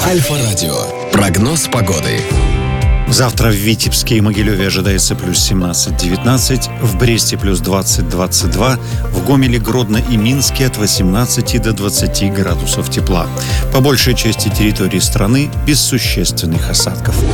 Альфа-радио. Прогноз погоды. Завтра в Витебске и Могилеве ожидается плюс 17-19, в Бресте плюс 20-22, в Гомеле, Гродно и Минске от 18 до 20 градусов тепла. По большей части территории страны без существенных осадков.